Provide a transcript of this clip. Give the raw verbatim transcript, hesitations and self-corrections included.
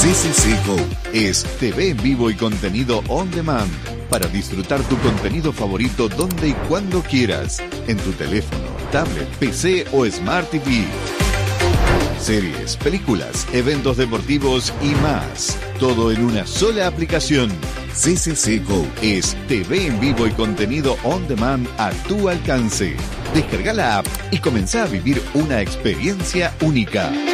C C C Go es T V en vivo y contenido on demand para disfrutar tu contenido favorito donde y cuando quieras, en tu teléfono, tablet, P C o Smart T V. Series, películas, eventos deportivos y más. Todo en una sola aplicación. C C C Go es T V en vivo y contenido on demand a tu alcance. Descarga la app y comenzá a vivir una experiencia única.